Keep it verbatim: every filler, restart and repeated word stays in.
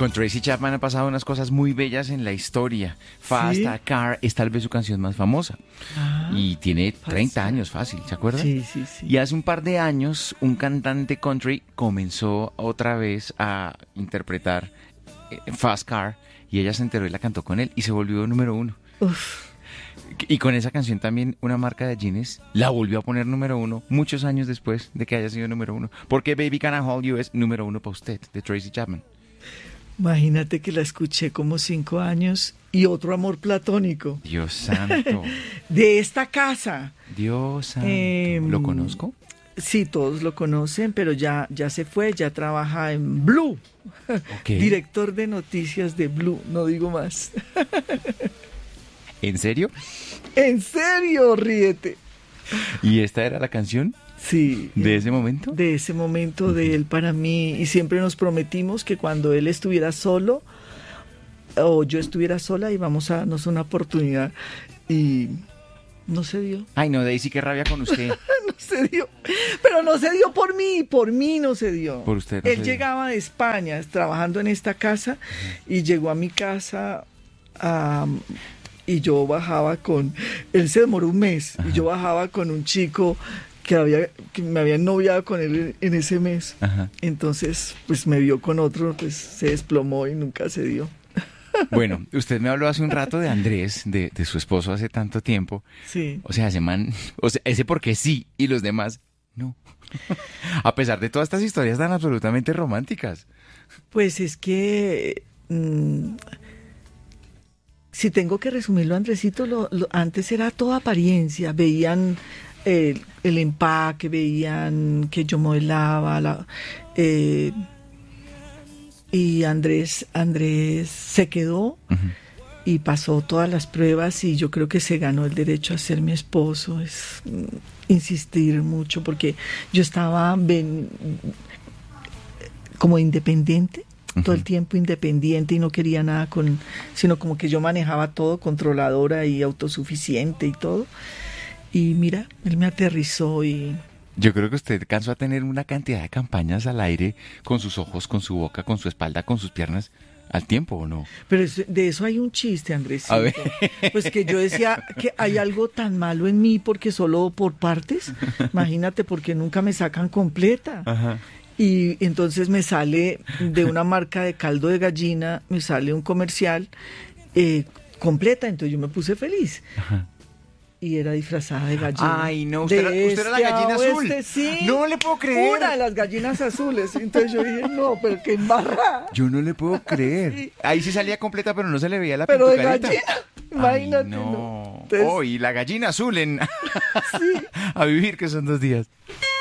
con Tracy Chapman han pasado unas cosas muy bellas en la historia. Fast ¿Sí? Car es tal vez su canción más famosa. Ah, Y tiene treinta Fast años fácil, ¿se acuerdan? sí, sí, sí. Y hace un par de años, un cantante country comenzó otra vez a interpretar eh, Fast Car y ella se enteró y la cantó con él y se volvió número uno. Uf, Y con esa canción también una marca de jeans la volvió a poner número uno muchos años después de que haya sido número uno. Porque Baby Can I Hold You es número uno para usted, de Tracy Chapman. imagínate que la escuché como cinco años y otro amor platónico Dios santo, de esta casa. Dios santo. Em, ¿Lo conozco? Sí, todos lo conocen, pero ya, ya se fue, ya trabaja en Blue. Ok. Director de noticias de Blue, no digo más. ¿En serio? ¿En serio? Ríete. ¿Y esta era la canción Sí. de ese momento? De ese momento de él para mí, y siempre nos prometimos que cuando él estuviera solo o yo estuviera sola íbamos a darnos una oportunidad y no se dio. Ay, no, Daisy, qué rabia con usted. No se dio, pero no se dio por mí, por mí no se dio. Por usted no Él se dio. llegaba de España trabajando en esta casa y llegó a mi casa a... y yo bajaba con, él se demoró un mes, Ajá. y yo bajaba con un chico que había, que me había noviado con él en ese mes. Ajá. Entonces, pues me vio con otro, pues se desplomó y nunca se dio. Bueno, usted me habló hace un rato de Andrés, de, de su esposo hace tanto tiempo. Sí. O sea, ese man, o sea, ese porque sí y los demás no. A pesar de todas estas historias tan absolutamente románticas. Pues es que mm, si tengo que resumirlo, Andresito, lo, lo- antes era toda apariencia. Veían el, el empaque, veían que yo modelaba, la, eh, y Andrés, Andrés se quedó Ujú. y pasó todas las pruebas y yo creo que se ganó el derecho a ser mi esposo. Es mm, insistir mucho porque yo estaba ven- como independiente, todo el Ujú. tiempo independiente y no quería nada con, sino como que yo manejaba todo, controladora y autosuficiente y todo. Y mira, él me aterrizó y Yo creo que usted cansó a tener una cantidad de campañas al aire con sus ojos, con su boca, con su espalda, con sus piernas al tiempo, ¿o no? pero es- de eso hay un chiste, Andresito. A ver. Pues que yo decía que hay algo tan malo en mí porque solo por partes. Imagínate, porque nunca me sacan completa. Ajá. Y entonces me sale de una marca de caldo de gallina, me sale un comercial eh, completa, entonces yo me puse feliz. Ajá. Y era disfrazada de gallina. Ay, no, usted, De era, usted era la este gallina a azul. oeste, sí. No le puedo creer. Una de las gallinas azules. Entonces yo dije, no, pero qué embarrada. Yo no le puedo creer. Sí. Ahí sí salía completa, pero no se le veía la Pero de pintucarita. gallina. Ay, Imagínate. no. Entonces, Oh, y la gallina azul en... sí. A vivir, que son dos días.